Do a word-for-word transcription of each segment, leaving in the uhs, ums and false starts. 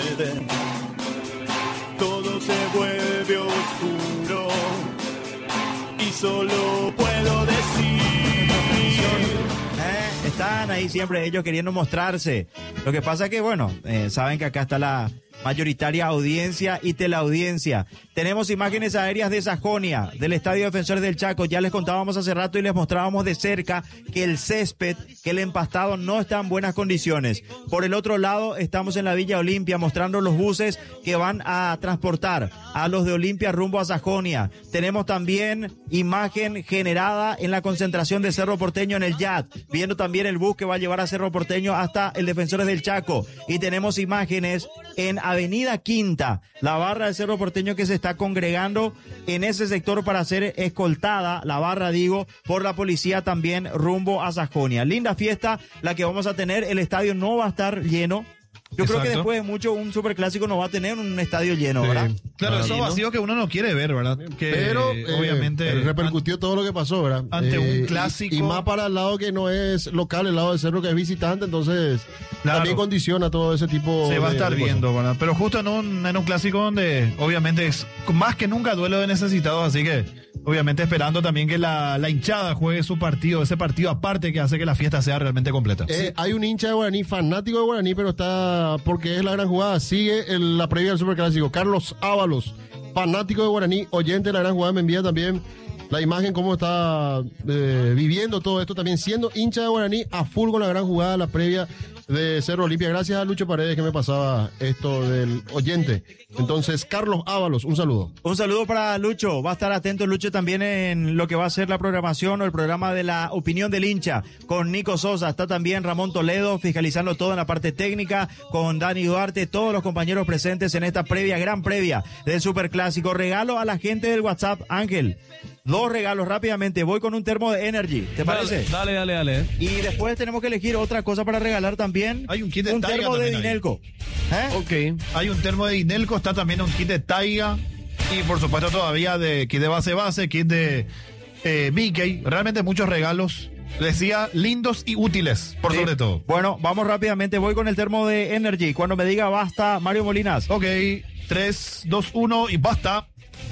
todo se vuelve oscuro y solo puedo decir... Eh, están ahí siempre ellos queriendo mostrarse. Lo que pasa es que, bueno, eh, saben que acá está la mayoritaria audiencia y teleaudiencia. Tenemos imágenes aéreas de Sajonia, del Estadio Defensores del Chaco. Ya les contábamos hace rato y les mostrábamos de cerca que el césped, que el empastado no está en buenas condiciones. Por el otro lado, estamos en la Villa Olimpia mostrando los buses que van a transportar a los de Olimpia rumbo a Sajonia. Tenemos también imagen generada en la concentración de Cerro Porteño en el Y A T, viendo también el bus que va a llevar a Cerro Porteño hasta el Defensores del Chaco. Y tenemos imágenes en Avenida Quinta, la barra del Cerro Porteño que se está congregando en ese sector para ser escoltada, la barra digo, por la policía también rumbo a Sajonia. Linda fiesta la que vamos a tener, el estadio no va a estar lleno. Yo Exacto. creo que después de mucho un superclásico no va a tener un estadio lleno, ¿verdad? Sí. Claro, no, esos lleno. vacíos que uno no quiere ver, ¿verdad? Que Pero eh, obviamente repercutió todo lo que pasó, ¿verdad? Ante eh, un clásico. Y, y más para el lado que no es local, el lado del cerro que es visitante, entonces claro. también condiciona todo ese tipo Se de, va a estar de viendo, cosas. ¿verdad? Pero justo en un, en un clásico donde obviamente es más que nunca duelo de necesitados, así que obviamente esperando también que la, la hinchada juegue su partido, ese partido aparte que hace que la fiesta sea realmente completa. Eh, sí. Hay un hincha de Guaraní, fanático de Guaraní, pero está, porque es la gran jugada, sigue en la previa del superclásico. Carlos Ábalos, fanático de Guaraní, oyente de la gran jugada, me envía también la imagen, cómo está eh, viviendo todo esto, también siendo hincha de Guaraní, a full con la gran jugada, la previa de Cerro Olimpia. Gracias a Lucho Paredes que me pasaba esto del oyente. Entonces, Carlos Ábalos, un saludo. Un saludo para Lucho. Va a estar atento Lucho también en lo que va a ser la programación o el programa de la opinión del hincha con Nico Sosa. Está también Ramón Toledo fiscalizando todo en la parte técnica con Dani Duarte, todos los compañeros presentes en esta previa, gran previa del Superclásico. Regalo a la gente del WhatsApp, Ángel. Dos regalos rápidamente. Voy con un termo de Energy. ¿Te parece? Dale, dale, dale. Y después tenemos que elegir otra cosa para regalar también. Hay un kit de un Taiga termo de también Dinelco. ¿Eh? Ok. Hay un termo de Dinelco, está también un kit de Taiga y por supuesto todavía de kit de base base, kit de eh, Mickey. Realmente muchos regalos. Decía lindos y útiles, por Sí. sobre todo. Bueno, vamos rápidamente. Voy con el termo de Energy. Cuando me diga basta, Mario Molinas. Ok, tres, dos, uno y basta.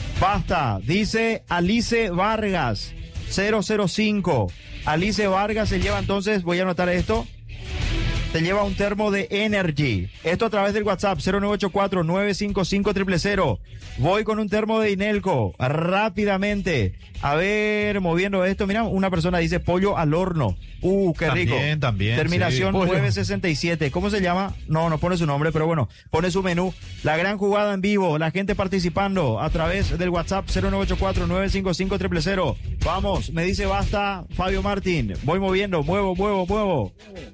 Basta, dice Alice Vargas, cero cero cinco. Alice Vargas se lleva entonces, voy a anotar esto, se lleva un termo de Energy. Esto a través del WhatsApp, cero nueve ocho cuatro, nueve cinco cinco, cero cero cero. Voy con un termo de Inelco, rápidamente. A ver, moviendo esto, mira, una persona dice pollo al horno. Uh, qué rico. También, también, Terminación sí. nueve sesenta y siete. ¿Cómo se llama? No, no pone su nombre, pero bueno, pone su menú. La gran jugada en vivo, la gente participando a través del WhatsApp cero nueve ocho cuatro, nueve cinco cinco, cero cero cero. Vamos, me dice basta Fabio Martín. Voy moviendo, muevo, muevo, muevo.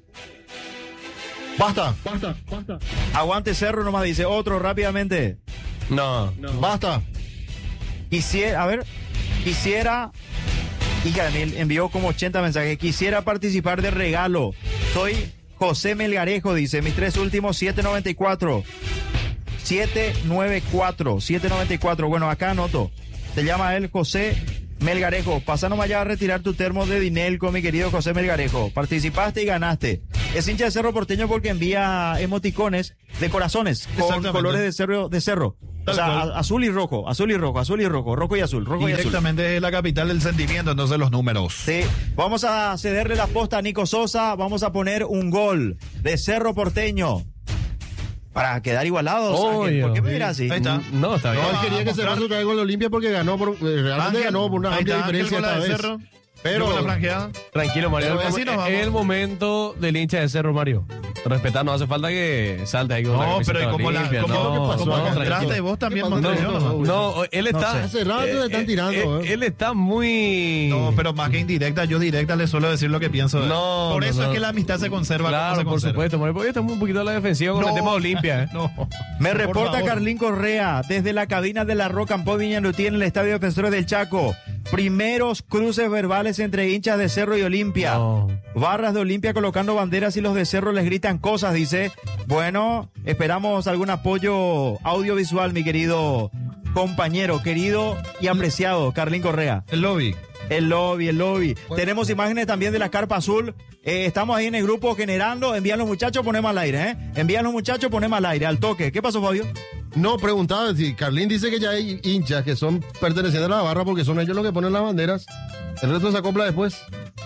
Basta, basta, basta. Aguante Cerro nomás dice, otro rápidamente. No. No. Basta. Quisiera, a ver, quisiera, hija, me envió como ochenta mensajes, quisiera participar de regalo. Soy José Melgarejo, dice, mis tres últimos, siete noventa y cuatro. siete noventa y cuatro, siete noventa y cuatro, bueno, acá anoto. Se llama él José Melgarejo. Pasa nomás ya a retirar tu termo de Dinelco, mi querido José Melgarejo. Participaste y ganaste. Es hincha de Cerro Porteño porque envía emoticones de corazones con colores de cerro, de cerro. O sea, a, azul y rojo, azul y rojo, azul y rojo, rojo y azul, rojo y azul. Directamente es la capital del sentimiento, entonces los números. Sí, vamos a cederle la posta a Nico Sosa, vamos a poner un gol de Cerro Porteño. Para quedar igualados, Oh, Ángel. ¿Por qué me sí. dirás así? Ahí está. No, está bien. No, él quería que se vaya otra vez con la Olimpia porque ganó, por, eh, realmente Ángel, ganó por una ahí amplia está, diferencia Ángel con la esta de vez. Cerro. Pero Luego la franqueada. Tranquilo, Mario. Pero Es así el, nos mo- vamos. es el momento del hincha de Cerro, Mario. Respetar, no hace falta que salte ahí con la No, camiseta pero ¿y cómo la, limpia, cómo, no, cómo pasó? como No, entraste tranquilo. vos también, ¿Qué pasó? Montevideo, No, nomás? No, él está. sé. Hace rato le están tirando, eh, eh. Él está muy. No, pero más que indirecta, yo directa le suelo decir lo que pienso. de él. No, Por no, eso no. es que la amistad se conserva. como Claro, se por conserva. supuesto, Mario. Porque estamos un poquito a la defensiva con No. el tema Olimpia, ¿eh? No. Me Por reporta favor. Carlín Correa desde la cabina de la Rock and Pop Viñandutí en el Estadio Defensores del Chaco. Primeros cruces verbales entre hinchas de Cerro y Olimpia. No. Barras de Olimpia colocando banderas y los de Cerro les gritan cosas, dice. Bueno, esperamos algún apoyo audiovisual, mi querido compañero, querido y apreciado Carlín Correa. El lobby. El lobby, el lobby. Bueno. Tenemos imágenes también de la carpa azul. Eh, estamos ahí en el grupo generando. Envían los muchachos, ponemos al aire, ¿eh? Envían los muchachos, ponemos al aire, al toque. ¿Qué pasó, Fabio? No, preguntaba si Carlín dice que ya hay hinchas que son pertenecientes a la barra porque son ellos los que ponen las banderas. El resto se acopla después.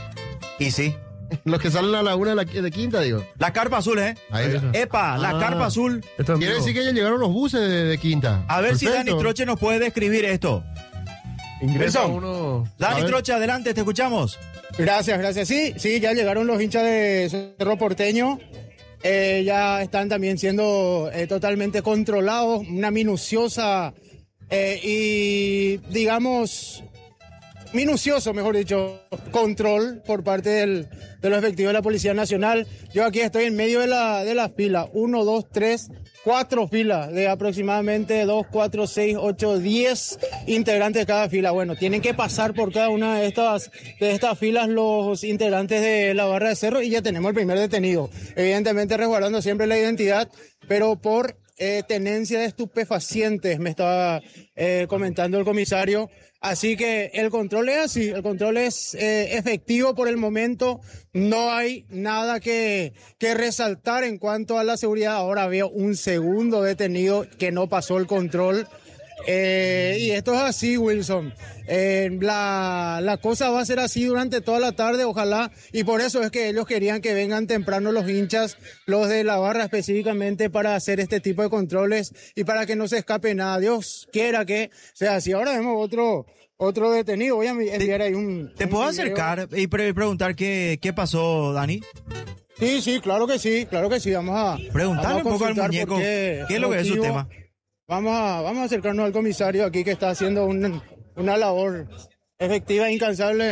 Y sí. Los que salen a la una de, la, de Quinta, digo. La carpa azul, ¿eh? Ahí Epa, ah, la carpa azul. Quiere decir que ya llegaron los buses de, de Quinta. A ver Perfecto. si Dani Troche nos puede describir esto. Ingresa uno. Dani Troche, adelante, te escuchamos. Gracias, gracias. Sí, sí, ya llegaron los hinchas de Cerro Porteño. Eh, ya están también siendo eh, totalmente controlados. Una minuciosa eh, y, digamos, minucioso, mejor dicho, control por parte del, de los efectivos de la Policía Nacional. Yo aquí estoy en medio de la, de la fila. Uno, dos, tres, cuatro filas de aproximadamente dos, cuatro, seis, ocho, diez integrantes de cada fila. Bueno, tienen que pasar por cada una de estas, de estas filas los integrantes de la barra de Cerro y ya tenemos el primer detenido. Evidentemente resguardando siempre la identidad, pero por eh, tenencia de estupefacientes, me estaba eh, comentando el comisario. Así que el control es así, el control es eh, efectivo por el momento, no hay nada que, que resaltar en cuanto a la seguridad. Ahora veo un segundo detenido que no pasó el control. Eh, y esto es así, Wilson. Eh, la, la cosa va a ser así durante toda la tarde, ojalá, y por eso es que ellos querían que vengan temprano los hinchas, los de la barra específicamente, para hacer este tipo de controles y para que no se escape nada. Dios quiera que sea así. Ahora vemos otro, otro detenido. Voy a enviar ahí un... ¿Te un puedo video. acercar y pre preguntar qué, qué pasó, Dani? Sí, sí, claro que sí, claro que sí. Vamos a... Preguntarle vamos a un poco al consultar muñeco por qué es lo que es su motivo. tema. Vamos a, vamos a acercarnos al comisario aquí que está haciendo un, una labor efectiva e incansable.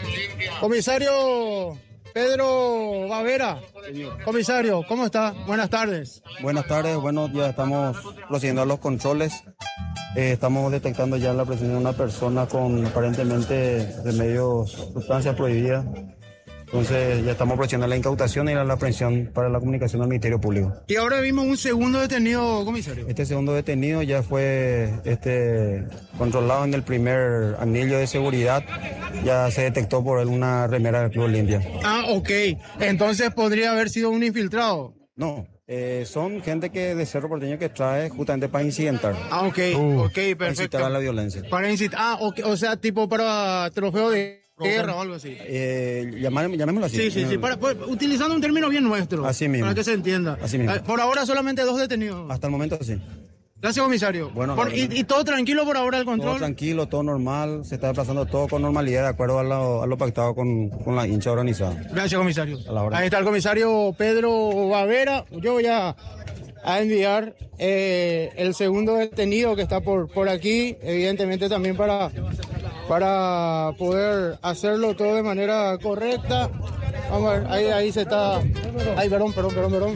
Comisario Pedro Bavera. Comisario, ¿cómo está? Buenas tardes. Buenas tardes, bueno, ya estamos procediendo a los controles. Eh, estamos detectando ya la presencia de una persona con aparentemente remedios, sustancias prohibidas. Entonces ya estamos procediendo a la incautación y a la aprehensión para la comunicación al Ministerio Público. Y ahora vimos un segundo detenido, comisario. Este segundo detenido ya fue este, controlado en el primer anillo de seguridad. Ya se detectó por él una remera del Club Olimpia. Ah, ok. Entonces podría haber sido un infiltrado. No, eh, son gente que de Cerro Porteño que trae justamente para incidentar. Ah, ok, Uh, ok, Para perfecto. incitar a la violencia. Para incitar, ah, okay. O sea, tipo para trofeo de guerra o algo así. Eh, llamar- llamémoslo así. Sí, sí, sí, para, para- utilizando un término bien nuestro. Así mismo. Para que se entienda. Así mismo. Eh, Por ahora solamente dos detenidos. Hasta el momento sí. Gracias, comisario. Bueno, Por- la y, verdad. y todo tranquilo por ahora el Todo control. tranquilo, todo normal, se está desplazando todo con normalidad de acuerdo a lo, a lo pactado con, con la hincha organizada. Gracias, comisario. A la orden. Ahí está el comisario Pedro Bavera. Yo voy a, a enviar eh, el segundo detenido que está por, por aquí, evidentemente también para, para poder hacerlo todo de manera correcta. Vamos a ver, ahí, ahí se está... Ay, perdón, perdón, perdón, perdón.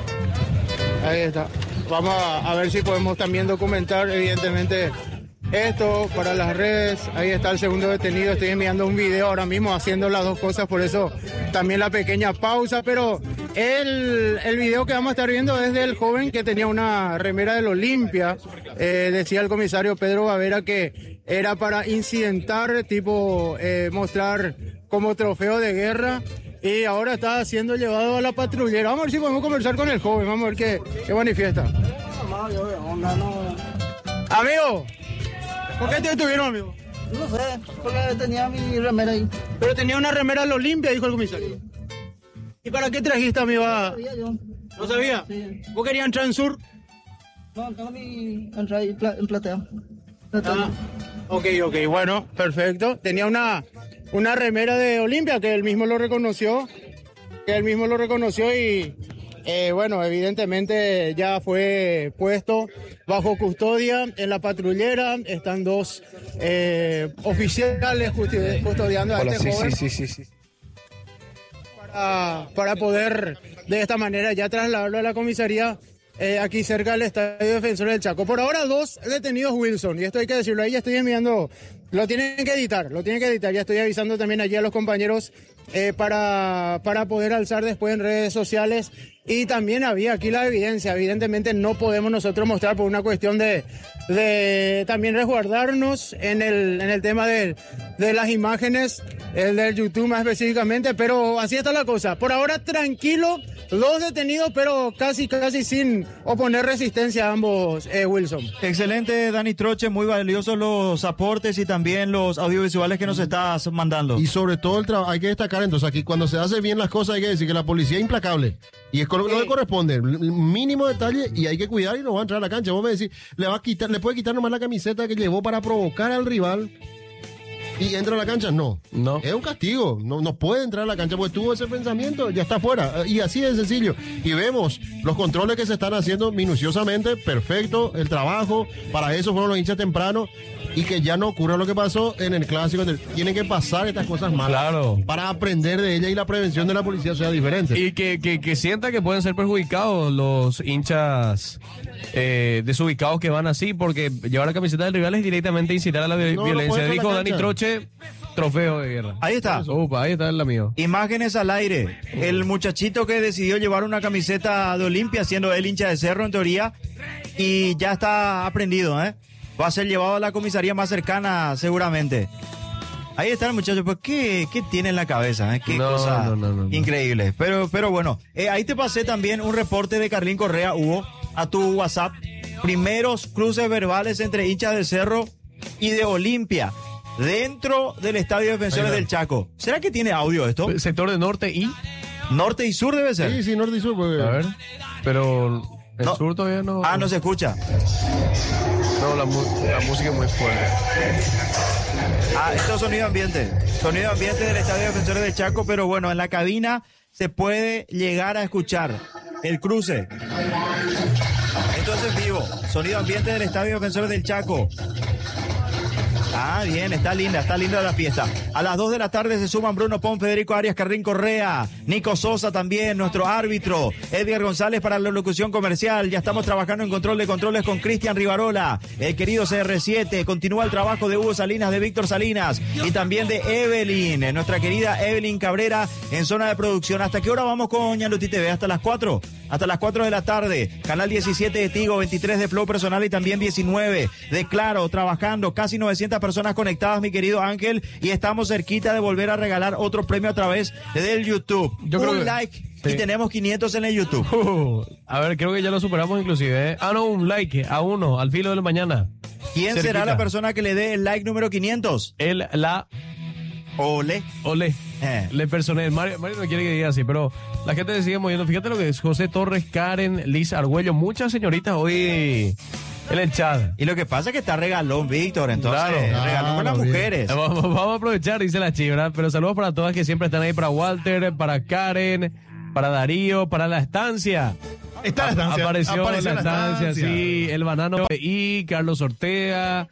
Ahí está. Vamos a, a ver si podemos también documentar, evidentemente, esto para las redes. Ahí está el segundo detenido. Estoy enviando un video ahora mismo haciendo las dos cosas, por eso también la pequeña pausa. Pero el, el video que vamos a estar viendo es del joven que tenía una remera del Olimpia. Eh, decía el comisario Pedro Bavera que era para incidentar, tipo eh, mostrar como trofeo de guerra. Y ahora está siendo llevado a la patrullera. Vamos a ver si podemos conversar con el joven. Vamos a ver qué, qué manifiesta. Amigo, ¿por qué te detuvieron, amigo? No sé, porque tenía mi remera ahí. Pero tenía una remera al Olimpia, dijo el comisario. ¿Y para qué trajiste, amigo? a- Sabía yo. ¿No sabía? Sí. ¿Vos querías entrar en Sur? No, tengo mi entrada ahí pla- en platea. Ah, ok, ok, bueno, perfecto. Tenía una, una remera de Olimpia que él mismo lo reconoció. Que él mismo lo reconoció y, eh, bueno, evidentemente ya fue puesto bajo custodia en la patrullera. Están dos eh, oficiales custi- custodiando a este joven. sí, sí, sí. Para, para poder de esta manera ya trasladarlo a la comisaría eh, aquí cerca del Estadio Defensor del Chaco. Por ahora dos detenidos, Wilson, y esto hay que decirlo, ahí ya estoy enviando, lo tienen que editar, lo tienen que editar, ya estoy avisando también allí a los compañeros eh, para, para poder alzar después en redes sociales y también había aquí la evidencia. Evidentemente no podemos nosotros mostrar por una cuestión de, de también resguardarnos en el, en el tema de, de las imágenes, el del YouTube más específicamente, pero así está la cosa. Por ahora tranquilo, dos detenidos, pero casi casi sin oponer resistencia a ambos, eh, Wilson. Excelente, Dani Troche, muy valiosos los aportes y también los audiovisuales que nos estás mandando. Y sobre todo el trabajo, hay que destacar entonces aquí, cuando se hace bien las cosas hay que decir que la policía es implacable. Y es con lo que le corresponde, el mínimo detalle, y hay que cuidar y no va a entrar a la cancha. Vos me decís, le va a quitar, le puede quitar nomás la camiseta que llevó para provocar al rival y entra a la cancha. No, No. es un castigo, no, no puede entrar a la cancha porque tuvo ese pensamiento, ya está fuera. Y así de sencillo. Y vemos los controles que se están haciendo minuciosamente, perfecto, el trabajo, para eso fueron los hinchas temprano. Y que ya no ocurra lo que pasó en el clásico. Tienen que pasar estas cosas malas Claro. para aprender de ella y la prevención de la policía sea diferente. Y que, que, que sienta que pueden ser perjudicados los hinchas eh, desubicados que van así, porque llevar la camiseta del rival es directamente incitar a la vi- No, no violencia. puede entrar a Dijo la Dani cancha. Troche, trofeo de guerra. Ahí está. Upa, ahí está el mío. Imágenes al aire. El muchachito que decidió llevar una camiseta de Olimpia, siendo él hincha de Cerro en teoría, y ya está aprendido, ¿eh? Va a ser llevado a la comisaría más cercana seguramente. Ahí está el muchacho, pues ¿qué, qué tiene en la cabeza? ¿Eh? Qué No, cosa no, no, no, no. increíble. Pero, pero bueno, eh, ahí te pasé también un reporte de Carlín Correa, Hugo, a tu WhatsApp. Primeros cruces verbales entre hinchas de Cerro y de Olimpia dentro del Estadio Defensores del Chaco. ¿Será que tiene audio esto? Sector de norte y... Norte y sur debe ser. Sí, sí, norte y sur. Porque... A ver, pero el No. sur todavía no... Ah, no se escucha. No, la, mu- la música es muy fuerte. Ah, esto es sonido ambiente. Sonido ambiente del Estadio Defensores del Chaco, pero bueno, en la cabina se puede llegar a escuchar el cruce. Entonces vivo, sonido ambiente del Estadio Defensores del Chaco. Ah, bien, está linda, está linda la fiesta. A las dos de la tarde se suman Bruno Pon, Federico Arias, Carrín Correa, Nico Sosa también, nuestro árbitro, Edgar González para la locución comercial. Ya estamos trabajando en control de controles con Cristian Rivarola, el querido C R siete. Continúa el trabajo de Hugo Salinas, de Víctor Salinas y también de Evelyn, nuestra querida Evelyn Cabrera en zona de producción. ¿Hasta qué hora vamos con Ñaluti T V? ¿Hasta las cuatro? Hasta las cuatro de la tarde. Canal diecisiete de Tigo, veintitrés de Flow Personal y también diecinueve de Claro, trabajando. Casi novecientas personas conectadas, mi querido Ángel, y estamos cerquita de volver a regalar otro premio a través del YouTube. Yo creo un que- like sí. y tenemos quinientos en el YouTube. Uh, a ver, creo que ya lo superamos inclusive. ¿eh? Ah, no, un like a uno, al filo de la mañana. ¿Quién Cerquita. será la persona que le dé el like número quinientos? El, la, Ole. ole. Eh. Le personé. Mario, Mario no quiere que diga así, pero la gente sigue moviendo. Fíjate lo que es José Torres, Karen, Liz Argüello, muchas señoritas hoy en el chat. Y lo que pasa es que está regalón, Víctor, entonces Claro. regalón con las Claro, bien. mujeres. Eh, Vamos, vamos a aprovechar, dice la chivra, pero saludos para todas que siempre están ahí, para Walter, para Karen, para Darío, para la estancia. Está la estancia. Apareció, Apareció la estancia, sí, el banano y Carlos Ortega,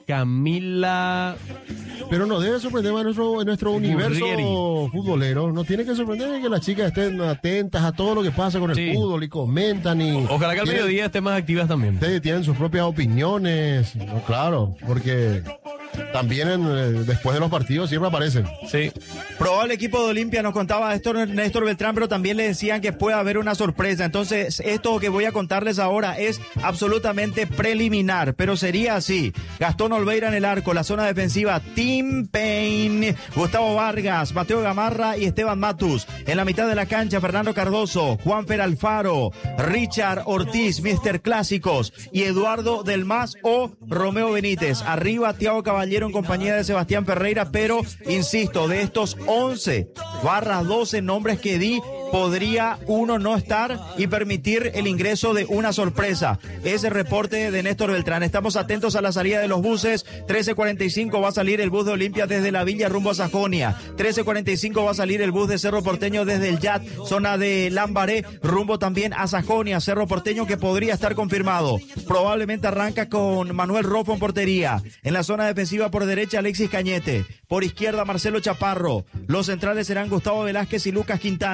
Camila. Pero nos debe sorprender más en nuestro, en nuestro universo Burrieri. futbolero. Nos tiene que sorprender que las chicas estén atentas a todo lo que pasa con el Sí. fútbol y comentan y... Ojalá que al tienen- mediodía estén más activas también. Ustedes tienen sus propias opiniones, no, claro, porque también en, eh, después de los partidos siempre aparecen. Sí. Probable equipo de Olimpia, nos contaba esto Néstor Beltrán, pero también le decían que puede haber una sorpresa. Entonces, esto que voy a contarles ahora es absolutamente preliminar, pero sería así. Gastón Olveira en el arco, la zona defensiva, Tim Payne, Gustavo Vargas, Mateo Gamarra y Esteban Matus. En la mitad de la cancha, Fernando Cardoso, Juanfer Alfaro, Richard Ortiz, mister Clásicos, y Eduardo Del Mas o Romeo Benítez. Arriba, Thiago Caballero en compañía de Sebastián Ferreira, pero, insisto, de estos once barra doce nombres que di, podría uno no estar y permitir el ingreso de una sorpresa. Ese reporte de Néstor Beltrán. Estamos atentos a la salida de los buses. trece cuarenta y cinco va a salir el bus de Olimpia desde la Villa rumbo a Sajonia. trece cuarenta y cinco va a salir el bus de Cerro Porteño desde el Yat, zona de Lambaré, rumbo también a Sajonia. Cerro Porteño que podría estar confirmado. Probablemente arranca con Manuel Rofo en portería. En la zona defensiva por derecha Alexis Cañete. Por izquierda Marcelo Chaparro. Los centrales serán Gustavo Velázquez y Lucas Quintana.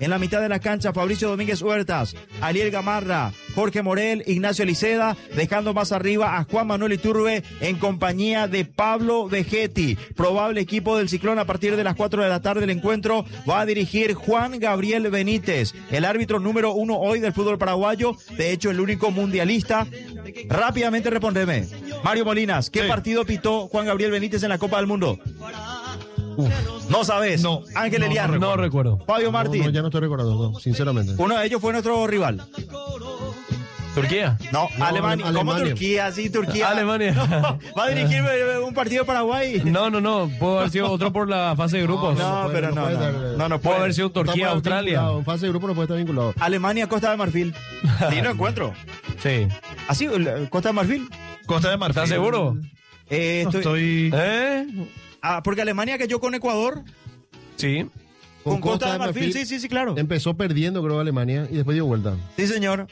En la mitad de la cancha, Fabricio Domínguez Huertas, Ariel Gamarra, Jorge Morel, Ignacio Liceda, dejando más arriba a Juan Manuel Iturbe en compañía de Pablo Vegetti. Probable equipo del Ciclón a partir de las cuatro de la tarde. El encuentro va a dirigir Juan Gabriel Benítez, el árbitro número uno hoy del fútbol paraguayo, de hecho el único mundialista. Rápidamente respondeme, Mario Molinas, ¿qué Sí. partido pitó Juan Gabriel Benítez en la Copa del Mundo? Uf, no sabes. No. Ángel No, Eliar. No recuerdo. Fabio No, Martín. no, ya no estoy recordando, no, sinceramente. Uno de ellos fue nuestro rival. ¿Turquía? No, No, Alemania. ¿Cómo Alemania. Turquía? Sí, Turquía. Alemania. No, va a dirigir un partido de Paraguay. No, no, no. Pudo haber sido otro por la fase de grupos. No, puede, pero no no, puede no, dar- no, no Pudo puede. haber sido Turquía, Está Australia. vinculado, en fase de grupo no puede estar vinculado. Alemania, Costa de Marfil. Lindo encuentro. Sí. Así, el- Costa de Marfil. Costa de Marfil. ¿Estás seguro? Eh, No estoy- estoy... ¿Eh? Ah, porque Alemania cayó con Ecuador. Sí. Con, Costa, de Marfil. Sí, sí, sí, claro. Empezó perdiendo, creo, Alemania y después dio vuelta. Sí, señor.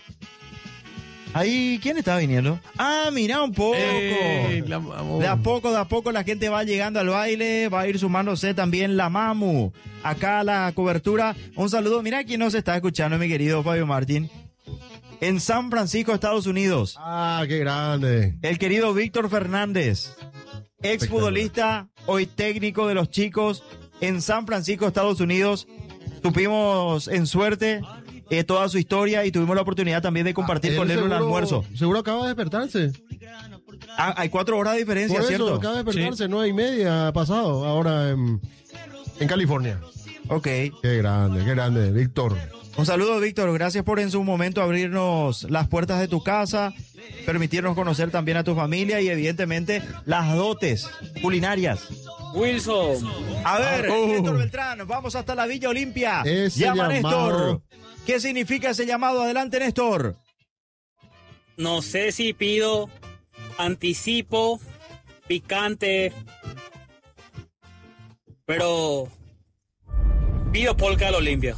Ahí, ¿quién estaba viniendo? Ah, mira un poco. Ey, la mamó. De a poco, de a poco la gente va llegando al baile, va a ir sumándose también la Mamu. Acá a la cobertura. Un saludo, mira quién nos está escuchando, mi querido Fabio Martín. En San Francisco, Estados Unidos. Ah, qué grande. El querido Víctor Fernández, exfutbolista, hoy técnico de los chicos en San Francisco, Estados Unidos. Tuvimos en suerte eh, toda su historia y tuvimos la oportunidad también de compartir Él con él un seguro- almuerzo. Seguro acaba de despertarse. Ah, hay cuatro horas de diferencia, Por eso, ¿cierto? acaba de despertarse, nueve y media pasado, ahora en, en California. Ok. Qué grande, qué grande, Víctor. Un saludo, Víctor. Gracias por en su momento abrirnos las puertas de tu casa, permitirnos conocer también a tu familia y evidentemente las dotes culinarias. Wilson, A ver, Uh. Néstor Beltrán, vamos hasta la Villa Olimpia. Ese Llama a llamado. Néstor. ¿Qué significa ese llamado? Adelante, Néstor. no sé si pido anticipo, picante, pero pido polka al Olimpia.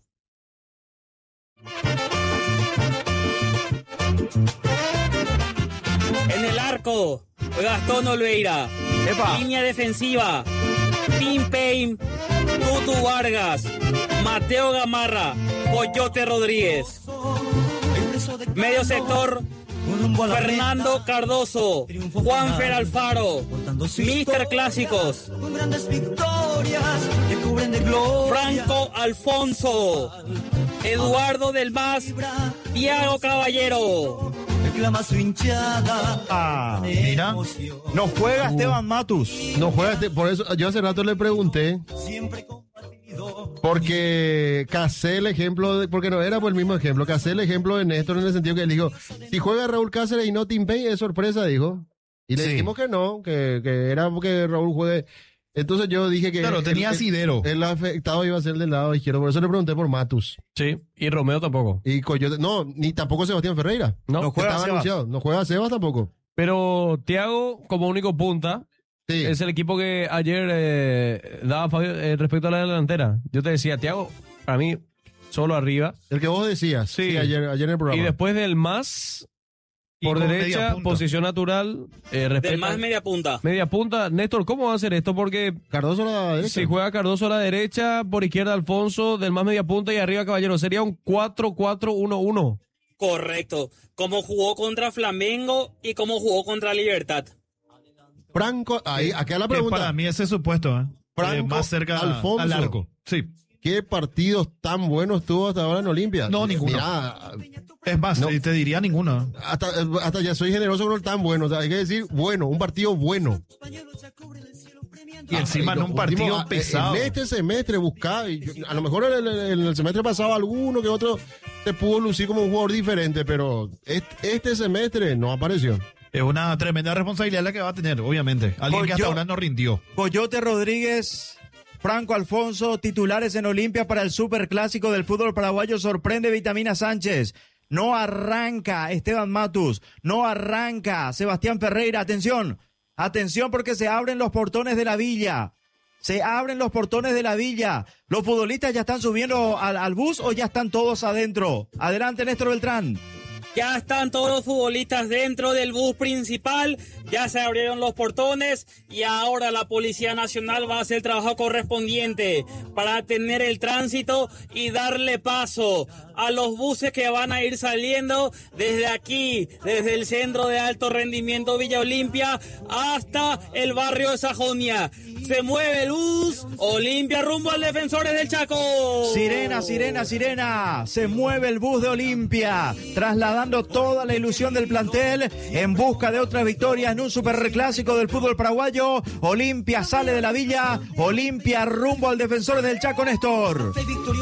En el arco, Gastón Olveira. Epa. Línea defensiva, Pim Payne, Tutu Vargas, Mateo Gamarra, Coyote Rodríguez. Medio sector, Fernando Cardoso, Juanfer Alfaro, Mister Clásicos, Franco Alfonso, Eduardo Del Mas, Thiago Caballero. Ah, Mira. no juega Esteban Matus. No juega, este- por eso yo hace rato le pregunté. Porque casé el ejemplo, de- porque no era por el mismo ejemplo, casé el ejemplo de Néstor en el sentido que él dijo, si juega Raúl Cáceres y no Tim Payne, es sorpresa, dijo. Y le Sí. dijimos que no, que, que era porque Raúl juegue. Entonces yo dije que... Claro, el- tenía el- asidero. El afectado iba a ser del lado izquierdo, por eso le pregunté por Matus. Sí. Y Romeo tampoco. Y Coyote, no, ni tampoco Sebastián Ferreira. No. No que juega estaba Sebas. anunciado. No juega Sebas tampoco. Pero Thiago, como único punta, Sí. es el equipo que ayer eh, daba Fabio eh, respecto a la delantera. Yo te decía, Thiago, para mí, solo arriba. El que vos decías. Sí. Sí, ayer, ayer en el programa. Y después del más, Y por con media derecha, punta. posición natural, eh, Del respeta- más media punta. media punta. Néstor, ¿cómo va a hacer esto? Porque Cardoso a la derecha. si juega Cardoso a la derecha, por izquierda Alfonso, del más media punta y arriba Caballero, sería un cuatro cuatro uno uno. Correcto. Como jugó contra Flamengo y como jugó contra Libertad. Franco, ahí, acá la Que pregunta. para mí ese supuesto, ¿eh? Franco Eh, más cerca Alfonso. al arco. Sí. ¿Qué partidos tan buenos tuvo hasta ahora en Olimpia? No, ninguno. Mirá, Es más, No. te diría ninguno. hasta, hasta ya soy generoso con el tan bueno. O sea, hay que decir, bueno, un partido bueno. Y encima en Ah, un y partido último, pesado. En este semestre buscaba, y yo- a lo mejor en el, en el semestre pasado alguno que otro se pudo lucir como un jugador diferente, pero este, este semestre no apareció. Es una tremenda responsabilidad la que va a tener, obviamente. Alguien que hasta Yo- ahora no rindió. Coyote Rodríguez, Franco Alfonso, titulares en Olimpia para el superclásico del fútbol paraguayo. Sorprende Vitamina Sánchez. No arranca Esteban Matus. No arranca Sebastián Ferreira. Atención. Atención porque se abren los portones de la villa. Se abren los portones de la villa. ¿Los futbolistas ya están subiendo al, al bus o ya están todos adentro? Adelante, Néstor Beltrán. Ya están todos los futbolistas dentro del bus principal, ya se abrieron los portones y ahora la Policía Nacional va a hacer el trabajo correspondiente para tener el tránsito y darle paso a los buses que van a ir saliendo desde aquí, desde el Centro de Alto Rendimiento Villa Olimpia hasta el barrio de Sajonia. Se mueve el bus, Olimpia rumbo al Defensores del Chaco. Sirena, sirena, sirena. Se mueve el bus de Olimpia, trasladando toda la ilusión del plantel en busca de otra victoria en un superclásico del fútbol paraguayo. Olimpia sale de la villa, Olimpia rumbo al Defensores del Chaco, Néstor.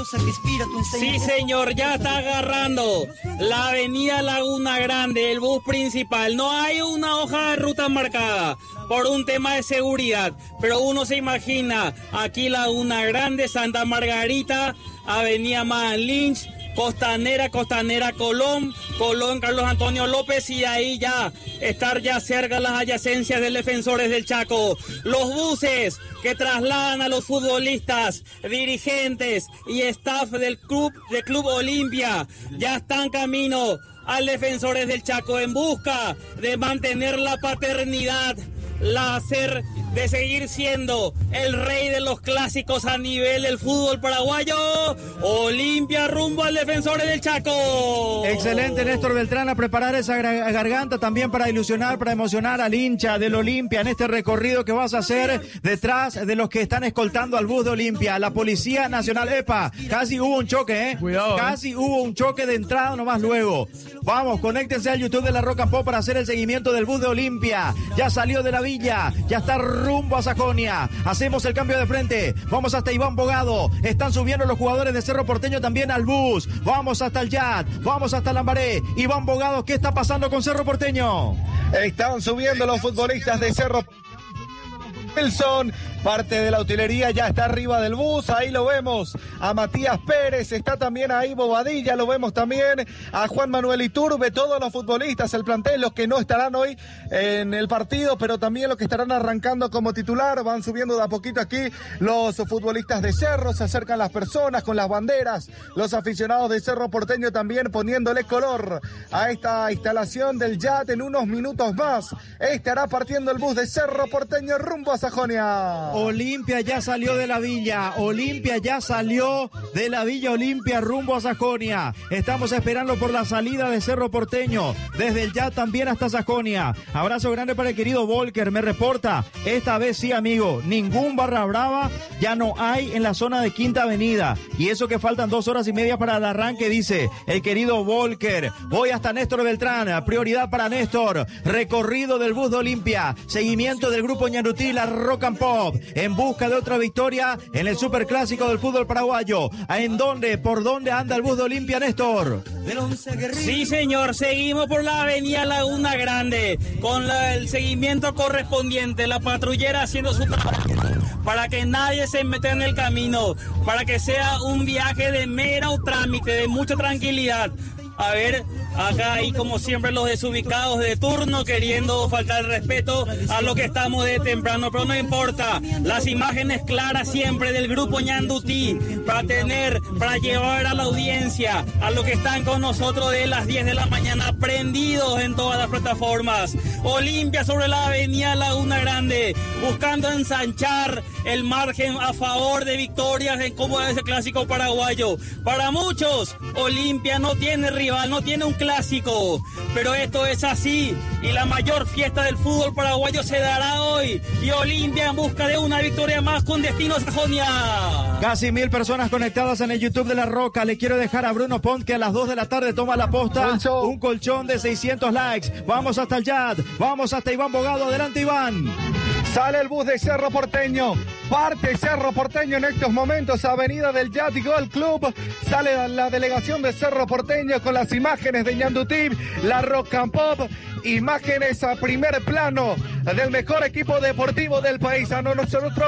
Sí, señor, ya está agarrando la avenida Laguna Grande, el bus principal. No hay una hoja de ruta marcada por un tema de seguridad, pero uno se imagina aquí Laguna Grande, Santa Margarita, Avenida Man Lynch, Costanera, Costanera Colón, Colón Carlos Antonio López y ahí ya estar ya cerca las adyacencias del Defensores del Chaco. Los buses que trasladan a los futbolistas, dirigentes y staff del club, del Club Olimpia ya están camino al Defensores del Chaco en busca de mantener la paternidad, la hacer de seguir siendo el rey de los clásicos a nivel del fútbol paraguayo. Olimpia rumbo al Defensores del Chaco. Excelente, Néstor Beltrán, a preparar esa gra- garganta también para ilusionar, para emocionar al hincha del Olimpia en este recorrido que vas a hacer detrás de los que están escoltando al bus de Olimpia. La Policía Nacional, epa, casi hubo un choque, ¿eh? Cuidado, ¿eh? Casi hubo un choque de entrada nomás luego. Vamos, conéctense al YouTube de la Rock and Pop para hacer el seguimiento del bus de Olimpia. Ya salió de la villa, ya está rumbo a Sajonia. Hacemos el cambio de frente. Vamos hasta Iván Bogado. Están subiendo los jugadores de Cerro Porteño también al bus. Vamos hasta el Yat. Vamos hasta Lambaré. Iván Bogado, ¿qué está pasando con Cerro Porteño? Están subiendo los futbolistas de Cerro Wilson, parte de la utilería ya está arriba del bus, ahí lo vemos a Matías Pérez, está también ahí Bobadilla, lo vemos también a Juan Manuel Iturbe, todos los futbolistas, el plantel, los que no estarán hoy en el partido, pero también los que estarán arrancando como titular, van subiendo de a poquito aquí los futbolistas de Cerro, se acercan las personas con las banderas, los aficionados de Cerro Porteño también poniéndole color a esta instalación del Yat. En unos minutos más estará partiendo el bus de Cerro Porteño rumbo a Sajonia. Olimpia ya salió de la villa, Olimpia ya salió de la villa Olimpia rumbo a Sajonia. Estamos esperando por la salida de Cerro Porteño, desde el ya también hasta Sajonia. Abrazo grande para el querido Volker, me reporta, esta vez sí, amigo, ningún barra brava ya no hay en la zona de Quinta Avenida. Y eso que faltan dos horas y media para el arranque, dice el querido Volker. Voy hasta Néstor Beltrán, prioridad para Néstor, recorrido del bus de Olimpia, seguimiento del grupo Ñandutí, la Rock and Pop, en busca de otra victoria en el superclásico del fútbol paraguayo. ¿En dónde? ¿Por dónde anda el bus de Olimpia, Néstor? Sí, señor, seguimos por la avenida Laguna Grande con la- el seguimiento correspondiente, la patrullera haciendo su trabajo para que nadie se meta en el camino, para que sea un viaje de mero trámite, de mucha tranquilidad. A ver, acá hay como siempre los desubicados de turno queriendo faltar el respeto a lo que estamos de temprano, pero no importa. Las imágenes claras siempre del grupo Ñandutí para tener, para llevar a la audiencia, a los que están con nosotros de las diez de la mañana prendidos en todas las plataformas. Olimpia sobre la avenida Laguna Grande, buscando ensanchar el margen a favor de victorias en como es el clásico paraguayo. Para muchos, Olimpia no tiene rival, no tiene un clásico, pero esto es así y la mayor fiesta del fútbol paraguayo se dará hoy y Olimpia en busca de una victoria más con destino a Sajonia. Casi mil personas conectadas en el YouTube de La Roca. Le quiero dejar a Bruno Pont que a las dos de la tarde toma la posta. Colchón. Un colchón de seiscientos likes. Vamos hasta el Yad. Vamos hasta Iván Bogado. Adelante, Iván. Sale el bus de Cerro Porteño, parte Cerro Porteño en estos momentos, avenida del Yat Golf Club, sale la delegación de Cerro Porteño con las imágenes de Ñandutí, la Rock and Pop, imágenes a primer plano del mejor equipo deportivo del país. A nosotros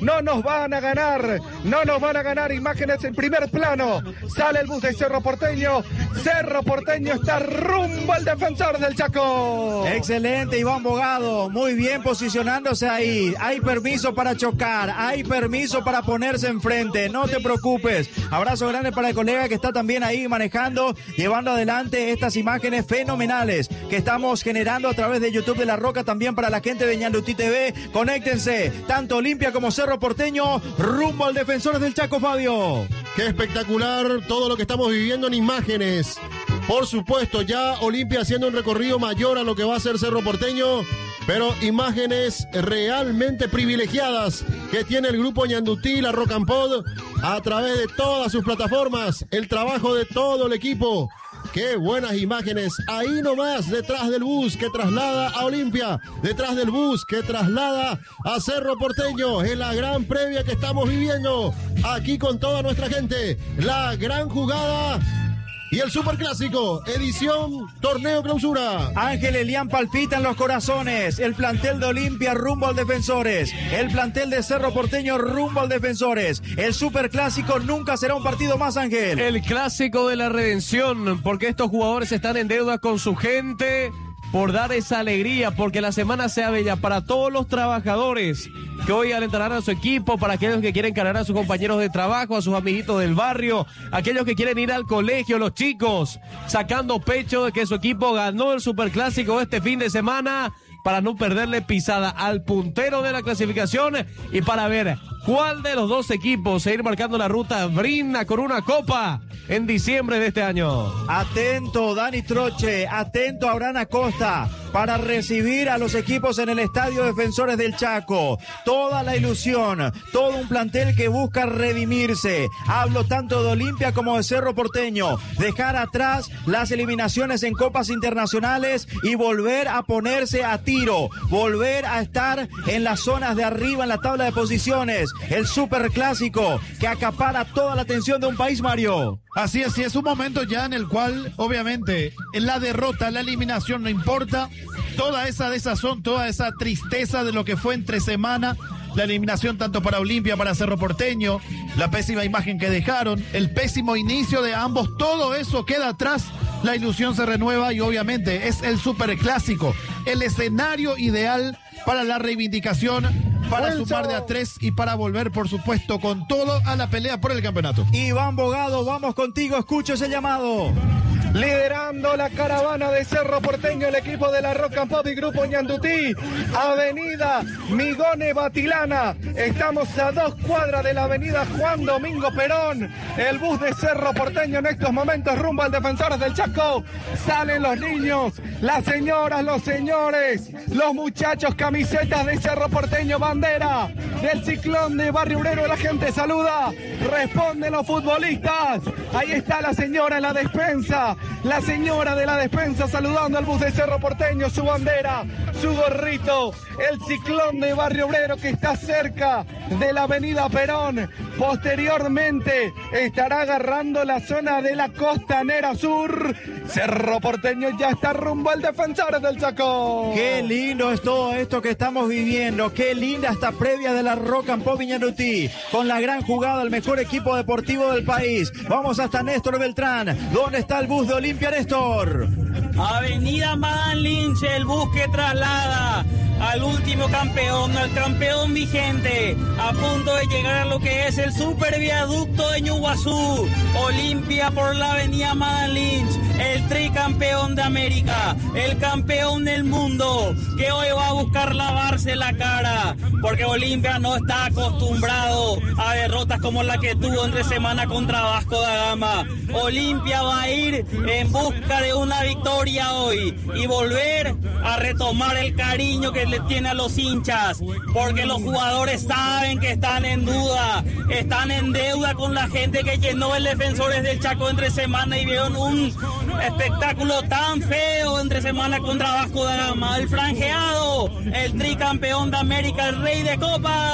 no nos van a ganar, no nos van a ganar. Imágenes en primer plano, sale el bus de Cerro Porteño, Cerro Porteño está rumbo al Defensor del Chaco. Excelente, Iván Bogado, muy bien posicionándose ahí, hay permiso para chocar, hay permiso para ponerse enfrente, no te preocupes. Abrazo grande para el colega que está también ahí manejando, llevando adelante estas imágenes fenomenales que estamos generando a través de YouTube de La Roca, también para la gente de Ñandutí T V. Conéctense, tanto Olimpia como Cerro Porteño, rumbo al Defensores del Chaco, Fabio. Qué espectacular todo lo que estamos viviendo en imágenes. Por supuesto, ya Olimpia haciendo un recorrido mayor a lo que va a ser Cerro Porteño, pero imágenes realmente privilegiadas que tiene el grupo Ñandutí, La Roca and Pod, a través de todas sus plataformas, el trabajo de todo el equipo. Qué buenas imágenes, ahí nomás, detrás del bus que traslada a Olimpia, detrás del bus que traslada a Cerro Porteño, en la gran previa que estamos viviendo aquí con toda nuestra gente, la gran jugada y el Superclásico, edición Torneo Clausura. Ángel Elián palpita en los corazones. El plantel de Olimpia rumbo al Defensores. El plantel de Cerro Porteño rumbo al Defensores. El Superclásico nunca será un partido más, Ángel. El clásico de la redención, porque estos jugadores están en deuda con su gente por dar esa alegría, porque la semana sea bella para todos los trabajadores que hoy alentarán a su equipo, para aquellos que quieren cargar a sus compañeros de trabajo, a sus amiguitos del barrio, aquellos que quieren ir al colegio, los chicos, sacando pecho de que su equipo ganó el Superclásico este fin de semana, para no perderle pisada al puntero de la clasificación y para ver cuál de los dos equipos se ir marcando la ruta brinda con una copa en diciembre de este año. Atento Dani Troche, atento Abraham Acosta para recibir a los equipos en el Estadio Defensores del Chaco. Toda la ilusión, todo un plantel que busca redimirse. Hablo tanto de Olimpia como de Cerro Porteño. Dejar atrás las eliminaciones en copas internacionales y volver a ponerse a tiro. Volver a estar en las zonas de arriba en la tabla de posiciones. El Superclásico que acapara toda la atención de un país, Mario. Así es, y es un momento ya en el cual, obviamente, en la derrota, la eliminación no importa, toda esa desazón, toda esa tristeza de lo que fue entre semana, la eliminación tanto para Olimpia, para Cerro Porteño, la pésima imagen que dejaron, el pésimo inicio de ambos, todo eso queda atrás, la ilusión se renueva y obviamente es el Superclásico, el escenario ideal para la reivindicación, para Wilson. Sumar de a tres y para volver, por supuesto, con todo a la pelea por el campeonato. Iván Bogado, vamos contigo, escucho ese llamado. Liderando la caravana de Cerro Porteño, el equipo de La Roca and Pop y Grupo Ñandutí, Avenida Migone Batilana. Estamos a dos cuadras de la Avenida Juan Domingo Perón. El bus de Cerro Porteño en estos momentos rumbo al Defensores del Chaco. Salen los niños, las señoras, los señores, los muchachos, camisetas de Cerro Porteño, bandera del Ciclón de Barrio Obrero. La gente saluda, responden los futbolistas. Ahí está la señora en la despensa. La señora de la despensa saludando al bus de Cerro Porteño, su bandera, su gorrito, el Ciclón de Barrio Obrero que está cerca de la Avenida Perón. Posteriormente estará agarrando la zona de la Costanera Sur. Cerro Porteño ya está rumbo al Defensores del Chaco. Qué lindo es todo esto que estamos viviendo. Qué linda esta previa de La Roca and Pop Ñandutí, con la gran jugada, el mejor equipo deportivo del país. Vamos hasta Néstor Beltrán. ¿Dónde está el bus de Olimpia, Néstor? Avenida Madame Lynch, el bus que traslada al último campeón, al campeón vigente, a punto de llegar a lo que es el superviaducto de Ñuguazú. Olimpia por la avenida Madame Lynch, el tricampeón de América, el campeón del mundo, que hoy va a buscar lavarse la cara, porque Olimpia no está acostumbrado a derrotas como la que tuvo entre semana contra Vasco da Gama. Olimpia va a ir en busca de una victoria hoy y volver a retomar el cariño que le tiene a los hinchas, porque los jugadores saben que están en duda, están en deuda con la gente que llenó el Defensores del Chaco entre semana y vieron un espectáculo tan feo entre semana contra Vasco da Gama. El franjeado, el tricampeón de América, el rey de copas,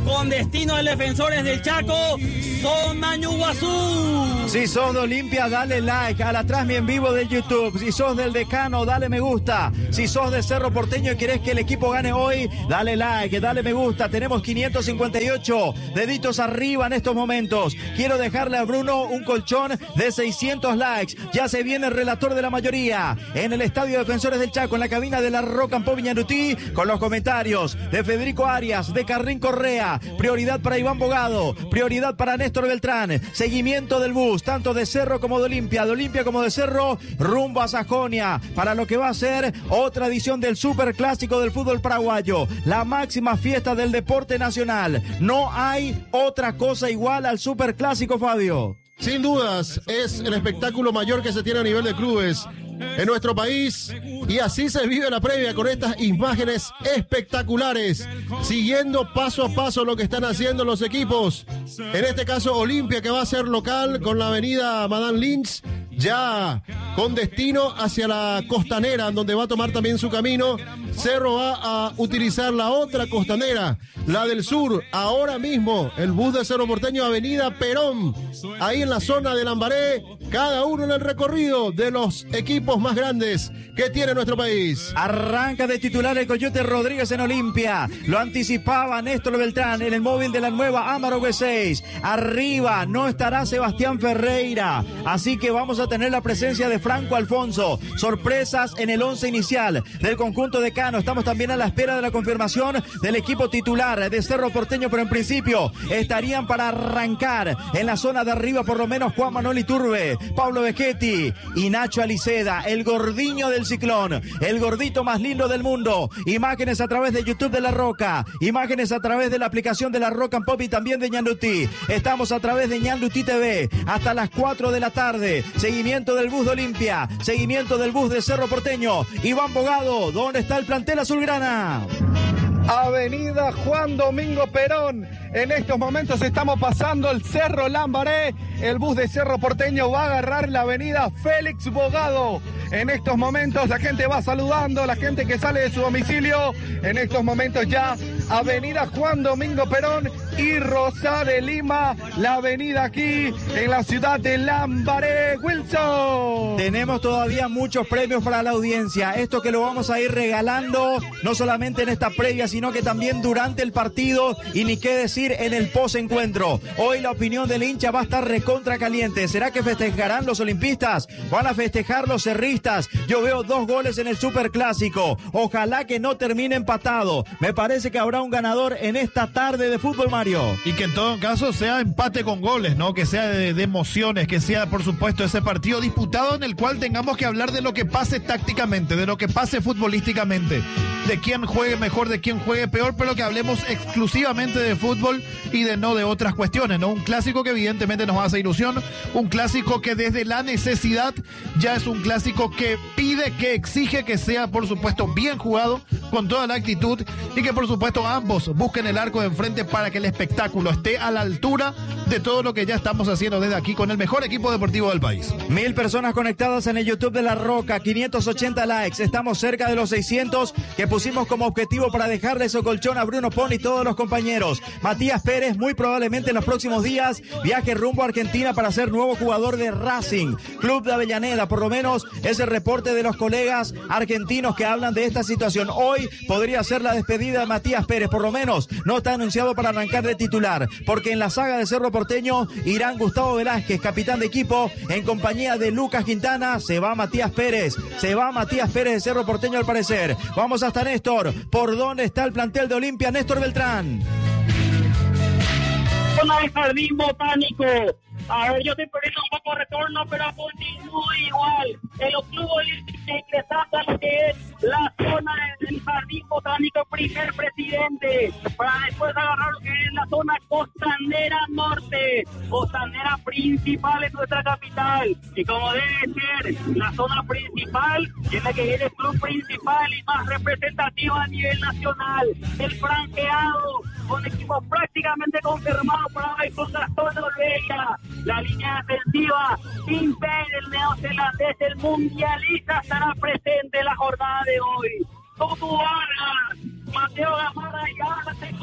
con destino al Defensores del Chaco, zona Ñuguazú. Si sos de Olimpia, dale like a la transmisión en vivo de YouTube. Si sos del Decano, dale me gusta. Si sos de Cerro Porteño y querés que el equipo gane hoy, dale like, dale me gusta. Tenemos quinientos cincuenta y ocho deditos arriba en estos momentos. Quiero dejarle a Bruno un colchón de seiscientos likes. Ya se viene el relator de la mayoría en el Estadio Defensores del Chaco, en la cabina de la Roca en Po Viñanutí, con los comentarios de Federico Arias, de Carrín Correa. Prioridad para Iván Bogado, prioridad para Néstor Beltrán. Seguimiento del bus, tanto de Cerro como de Olimpia, de Olimpia como de Cerro, rumbo a Sajonia, para lo que va a ser otra edición del Superclásico del fútbol paraguayo, la máxima fiesta del deporte nacional. No hay otra cosa igual al Superclásico, Fabio. Sin dudas, es el espectáculo mayor que se tiene a nivel de clubes en nuestro país, y así se vive la previa con estas imágenes espectaculares, siguiendo paso a paso lo que están haciendo los equipos. En este caso Olimpia, que va a ser local con la avenida Madame Lynch, ya con destino hacia la costanera, donde va a tomar también su camino. Cerro va a utilizar la otra costanera, la del sur. Ahora mismo el bus de Cerro Porteño, avenida Perón, ahí en la zona de Lambaré, cada uno en el recorrido de los equipos más grandes que tiene nuestro país. Arranca de titular el Coyote Rodríguez en Olimpia. Lo anticipaba Néstor Beltrán en el móvil de la nueva Amaro V seis. Arriba no estará Sebastián Ferreira, así que vamos a tener la presencia de Franco Alfonso. Sorpresas en el once inicial del conjunto de Cano. Estamos también a la espera de la confirmación del equipo titular de Cerro Porteño, pero en principio estarían para arrancar en la zona de arriba por lo menos Juan Manuel Iturbe, Pablo Becchetti y Nacho Aliceda, el gordiño del Ciclón, el gordito más lindo del mundo. Imágenes a través de YouTube de La Roca, imágenes a través de la aplicación de La Roca en Pop y también de Ñandutí. Estamos a través de Ñandutí T V hasta las cuatro de la tarde. Seguimiento del bus de Olimpia, seguimiento del bus de Cerro Porteño. Iván Bogado, ¿dónde está el plantel azulgrana? Avenida Juan Domingo Perón. En estos momentos estamos pasando el Cerro Lambaré. El bus de Cerro Porteño va a agarrar la avenida Félix Bogado. En estos momentos la gente va saludando, la gente que sale de su domicilio. En estos momentos ya avenida Juan Domingo Perón y Rosa de Lima, la avenida aquí en la ciudad de Lambaré. Wilson. Tenemos todavía muchos premios para la audiencia. Esto que lo vamos a ir regalando no solamente en esta previa, sino que también durante el partido y ni qué decir en el post-encuentro. Hoy la opinión del hincha va a estar recontra caliente. ¿Será que festejarán los olimpistas? ¿Van a festejar los cerristas? Yo veo dos goles en el Superclásico. Ojalá que no termine empatado. Me parece que habrá un ganador en esta tarde de fútbol, Mario. Y que en todo caso sea empate con goles, ¿no? Que sea de, de emociones, que sea, por supuesto, ese partido disputado en el cual tengamos que hablar de lo que pase tácticamente, de lo que pase futbolísticamente, de quién juegue mejor, de quién juegue peor, pero que hablemos exclusivamente de fútbol y de no de otras cuestiones, ¿no? Un clásico que evidentemente nos hace ilusión, un clásico que desde la necesidad ya es un clásico que pide, que exige que sea, por supuesto, bien jugado, con toda la actitud, y que por supuesto ambos busquen el arco de enfrente para que el espectáculo esté a la altura de todo lo que ya estamos haciendo desde aquí con el mejor equipo deportivo del país. Mil personas conectadas en el YouTube de La Roca, quinientos ochenta likes, estamos cerca de los seiscientos que pusimos como objetivo para dejarle su colchón a Bruno Pon y todos los compañeros. Matías Pérez muy probablemente en los próximos días viaje rumbo a Argentina para ser nuevo jugador de Racing Club de Avellaneda, por lo menos es el reporte de los colegas argentinos que hablan de esta situación. Hoy podría ser la despedida de Matías Pérez, por lo menos no está anunciado para arrancar de titular, porque en la saga de Cerro Porteño irán Gustavo Velázquez, capitán de equipo, en compañía de Lucas Quintana. Se va Matías Pérez, se va Matías Pérez de Cerro Porteño al parecer. Vamos hasta Néstor, ¿por dónde está el plantel de Olimpia? Néstor Beltrán. Zona del Jardín Botánico. A ver, yo estoy perdiendo un poco de retorno, pero continúa igual. El Club Olímpico ingresando a lo que es la zona del Jardín Botánico, primer presidente, para después agarrar lo que es la zona costanera norte, costanera principal en nuestra capital. Y como debe ser la zona principal, tiene que ir el club principal y más representativo a nivel nacional. El franqueado, con equipos prácticamente confirmados para hoy con Gastón Olvera. La línea defensiva, Pimpé, el neozelandés, el mundialista, estará presente en la jornada de hoy. Todo Vargas, Mateo Gamarra y ahora tengo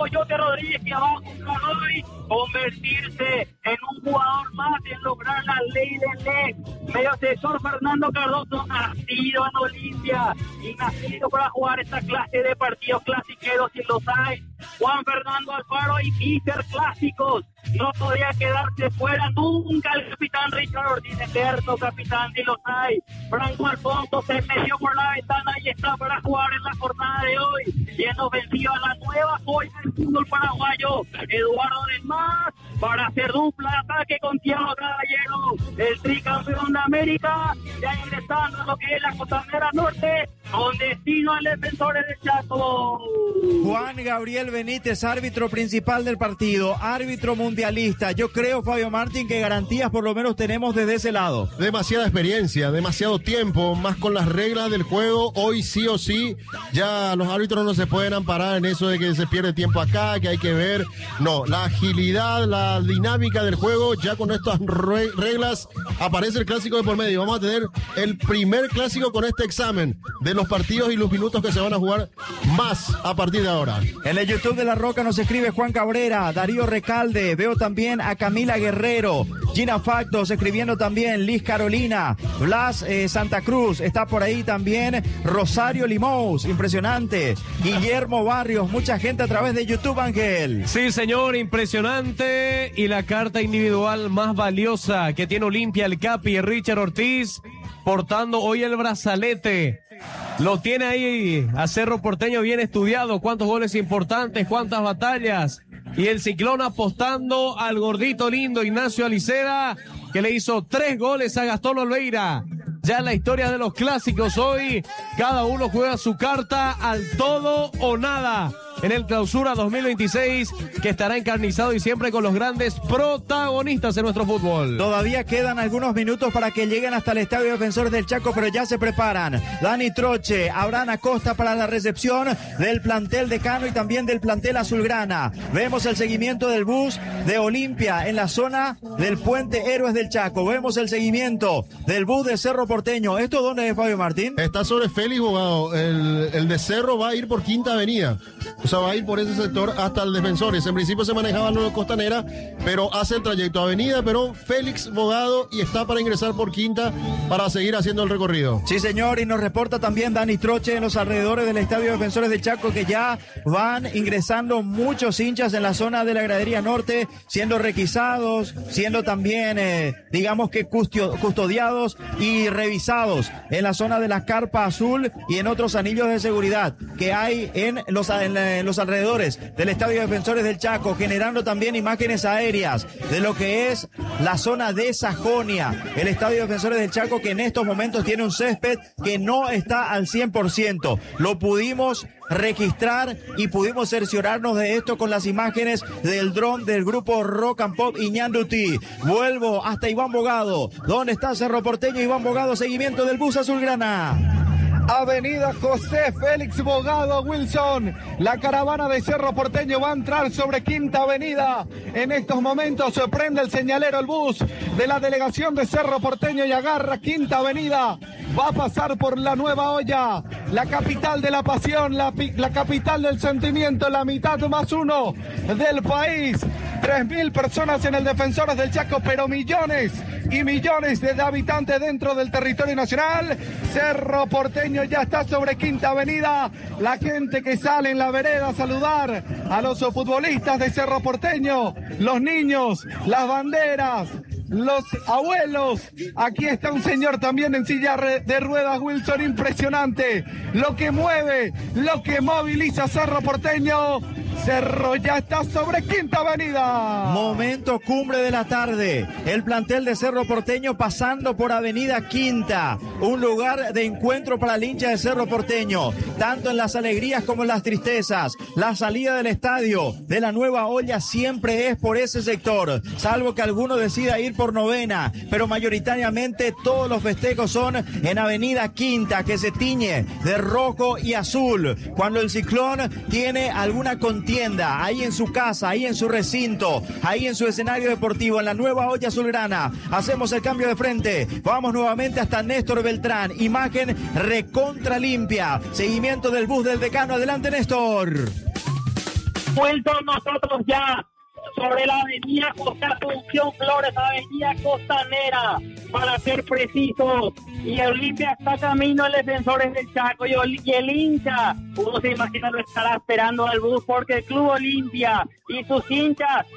Coyote Rodríguez, que va a buscar hoy convertirse en un jugador más y en lograr la ley del ley. Medio sector Fernando Cardoso, nacido en Olimpia y nacido para jugar esta clase de partidos clasiqueros, si los hay. Juan Fernando Alfaro y Peter Clásicos. No podría quedarse fuera nunca el capitán Richard Ortiz, eterno capitán, si los hay. Franco Alfonso se metió por la ventana y está para jugar en la jornada de hoy. Yendo vencido a la nueva joya del fútbol paraguayo, Eduardo del Mas, para hacer dupla de ataque con Thiago Caballero, el tricampeón de América, ya ingresando a lo que es la Costanera Norte, con destino al Defensores del Chaco. Juan Gabriel Benítez, árbitro principal del partido, árbitro mundialista. Yo creo, Fabio Martín, que garantías por lo menos tenemos desde ese lado. Demasiada experiencia, demasiado tiempo, más con las reglas del juego. Hoy sí o sí, ya los árbitros no se pueden amparar en eso de que se pierde tiempo acá, que hay que ver. No, la agilidad, la dinámica del juego, ya con estas re- reglas aparece el clásico de por medio. Vamos a tener el primer clásico con este examen de los partidos y los minutos que se van a jugar más a partir de ahora. En el YouTube de La Roca nos escribe Juan Cabrera, Darío Recalde, veo también a Camila Guerrero, Gina Factos escribiendo también, Liz Carolina, Blas eh, Santa Cruz, está por ahí también Rosario Limous, impresionante, Guillermo Barrios, mucha gente a través de YouTube, Ángel. Sí, señor, impresionante. Y la carta individual más valiosa que tiene Olimpia, el Capi, Richard Ortiz, portando hoy el brazalete. Lo tiene ahí a Cerro Porteño bien estudiado, cuántos goles importantes, cuántas batallas. Y el Ciclón apostando al gordito lindo Ignacio Aliceda, que le hizo tres goles a Gastón Olveira. Ya en la historia de los clásicos hoy, cada uno juega su carta al todo o nada en el Clausura dos mil veintiséis, que estará encarnizado y siempre con los grandes protagonistas en nuestro fútbol. Todavía quedan algunos minutos para que lleguen hasta el Estadio Defensores del Chaco, pero ya se preparan Dani Troche, Abraham Acosta para la recepción del plantel decano y también del plantel azulgrana. Vemos el seguimiento del bus de Olimpia en la zona del Puente Héroes del Chaco. Vemos el seguimiento del bus de Cerro Porteño. ¿Esto dónde es, Fabio Martín? Está sobre Félix Bogado. El, el de Cerro va a ir por Quinta Avenida. O sea, va a ir por ese sector hasta el Defensores. En principio se manejaba la Costanera, pero hace el trayecto Avenida Perón, Félix Bogado y está para ingresar por Quinta para seguir haciendo el recorrido. Sí, señor, y nos reporta también Dani Troche en los alrededores del Estadio Defensores del Chaco que ya van ingresando muchos hinchas en la zona de la gradería norte, siendo requisados, siendo también, eh, digamos que custodio, custodiados y revisados en la zona de la carpa azul y en otros anillos de seguridad que hay en los, en, en los alrededores del Estadio Defensores del Chaco, generando también imágenes aéreas de lo que es la zona de Sajonia, el Estadio Defensores del Chaco, que en estos momentos tiene un césped que no está al cien por ciento. Lo pudimos registrar y pudimos cerciorarnos de esto con las imágenes del dron del grupo Rock and Pop Iñanduti. Vuelvo hasta Iván Bogado. ¿Dónde está Cerro Porteño? Iván Bogado, seguimiento del bus azulgrana. Avenida José Félix Bogado, Wilson. La caravana de Cerro Porteño va a entrar sobre Quinta Avenida. En estos momentos se prende el señalero, el bus de la delegación de Cerro Porteño y agarra Quinta Avenida. Va a pasar por la Nueva Olla, la capital de la pasión, la, la capital del sentimiento, la mitad más uno del país. Tres mil personas en el Defensores del Chaco, pero millones y millones de habitantes dentro del territorio nacional. Cerro Porteño ya está sobre Quinta Avenida. La gente que sale en la vereda a saludar a los futbolistas de Cerro Porteño, los niños, las banderas, los abuelos. Aquí está un señor también en silla de ruedas, Wilson, impresionante. Lo que mueve, lo que moviliza Cerro Porteño. Cerro ya está sobre Quinta Avenida. Momento cumbre de la tarde. El plantel de Cerro Porteño pasando por Avenida Quinta. Un lugar de encuentro para el hincha de Cerro Porteño. Tanto en las alegrías como en las tristezas. La salida del estadio de la Nueva Olla siempre es por ese sector. Salvo que alguno decida ir por Novena. Pero mayoritariamente todos los festejos son en Avenida Quinta, que se tiñe de rojo y azul. Cuando el Ciclón tiene alguna contienda ahí en su casa, ahí en su recinto, ahí en su escenario deportivo, en la Nueva Olla Azulgrana. Hacemos el cambio de frente. Vamos nuevamente hasta Néstor Beltrán. Imagen recontra limpia. Seguimiento del bus del decano. Adelante, Néstor. Wilson, nosotros ya sobre la avenida José Asunción Flores, avenida Costanera, para ser precisos, y el Olimpia está camino al Defensores del Chaco, y, y el hincha, uno se imagina lo estará esperando al bus, porque el Club Olimpia y sus hinchas